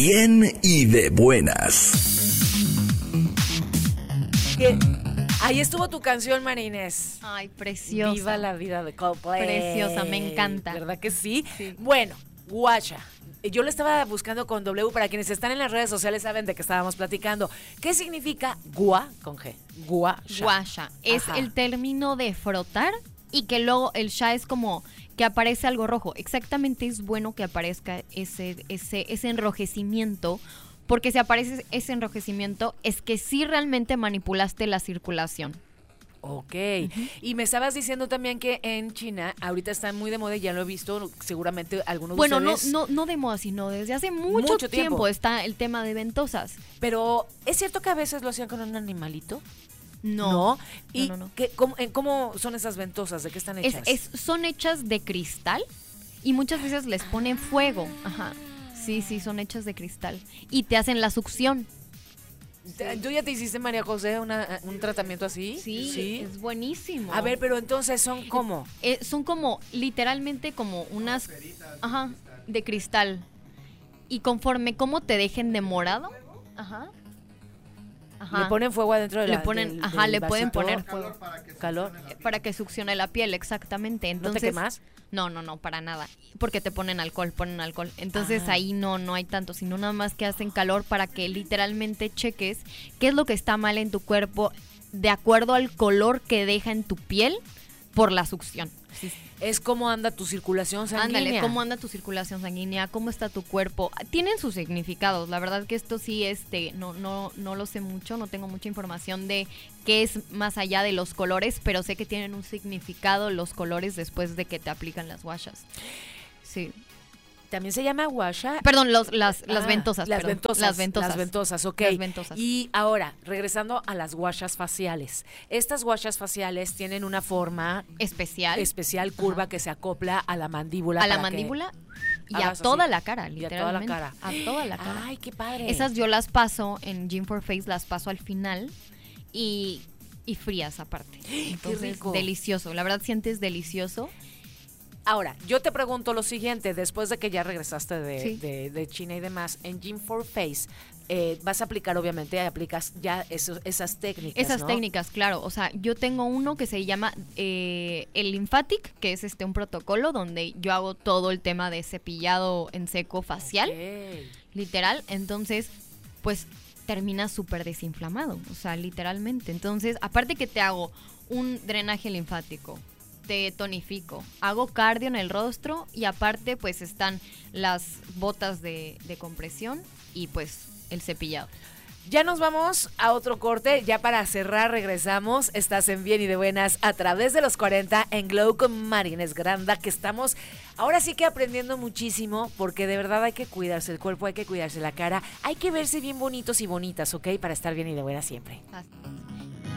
bien y de buenas. Ahí estuvo tu canción, Marines. Ay, preciosa. Viva la vida de Coldplay. Preciosa, me encanta. ¿Verdad que sí? Sí. Bueno, guacha. Yo lo estaba buscando con W. Para quienes están en las redes sociales saben de qué estábamos platicando. ¿Qué significa gua con G? Guasha. Guasha. Es Ajá. el término de frotar y que luego el sha es como que aparece algo rojo. Exactamente, es bueno que aparezca ese enrojecimiento, porque si aparece ese enrojecimiento es que sí realmente manipulaste la circulación. Ok. Y me estabas diciendo también que en China ahorita está muy de moda y ya lo he visto, seguramente algunos de Bueno, ustedes. no de moda, sino desde hace mucho tiempo está el tema de ventosas. Pero ¿es cierto que a veces lo hacían con un animalito? No. ¿Y No. cómo son esas ventosas? ¿De qué están hechas? Son hechas de cristal y muchas veces les ponen fuego. Ajá. Sí, son hechas de cristal. Y te hacen la succión. ¿Tú ya te hiciste, María José, un tratamiento así? Sí, es buenísimo. A ver, pero entonces son ¿cómo? Son como, literalmente como unas... Ajá, de cristal. Y conforme como te dejen de morado... Ajá. Le ponen fuego adentro de le la ponen, del le pueden vasito. poner fuego. Calor. Para que succione la piel, exactamente. Entonces, ¿No te quemas? No, para nada. Porque te ponen alcohol. Entonces ahí no hay tanto, sino nada más que hacen calor para que literalmente cheques qué es lo que está mal en tu cuerpo de acuerdo al color que deja en tu piel por la succión. Sí. Es cómo anda tu circulación sanguínea. Ándale, cómo anda tu circulación sanguínea, cómo está tu cuerpo. Tienen sus significados. La verdad que esto sí, no lo sé mucho, no tengo mucha información de qué es más allá de los colores, pero sé que tienen un significado los colores después de que te aplican las guashas. Sí. También se llama guasha. Perdón, las ventosas. Las perdón. ventosas. Las ventosas. Las ventosas, ok. Las ventosas. Y ahora, regresando a las guashas faciales. Estas guashas faciales tienen una forma especial, curva ajá, que se acopla a la mandíbula. a la mandíbula y a toda la cara, literalmente. A toda la cara. Ay, qué padre. Esas yo las paso en Gym for Face, las paso al final y frías aparte. Entonces, qué rico. Delicioso. La verdad sientes delicioso. Ahora, yo te pregunto lo siguiente, después de que ya regresaste Sí. de China y demás, en Gym for Face, vas a aplicar, obviamente, aplicas ya esas técnicas, Esas ¿no? técnicas, claro. O sea, yo tengo uno que se llama el Lymphatic, que es un protocolo donde yo hago todo el tema de cepillado en seco facial, Ok. literal. Entonces, pues termina súper desinflamado, o sea, literalmente. Entonces, aparte que te hago un drenaje linfático, te tonifico, hago cardio en el rostro y aparte pues están las botas de compresión y pues el cepillado. Ya nos vamos a otro corte, ya para cerrar regresamos, estás en Bien y de Buenas a través de los 40 en Glow con Marines Granda, que estamos ahora sí que aprendiendo muchísimo, porque de verdad hay que cuidarse el cuerpo, hay que cuidarse la cara, hay que verse bien bonitos y bonitas, ¿ok? Para estar bien y de buenas siempre. Hasta.